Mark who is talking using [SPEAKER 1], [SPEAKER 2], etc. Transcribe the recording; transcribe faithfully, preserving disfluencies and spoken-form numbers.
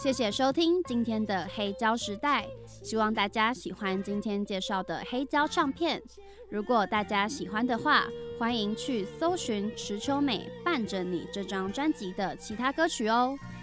[SPEAKER 1] 谢谢收听今天的黑胶时代，希望大家喜欢今天介绍的黑胶唱片。如果大家喜欢的话，欢迎去搜寻池秋美伴着你这张专辑的其他歌曲哦。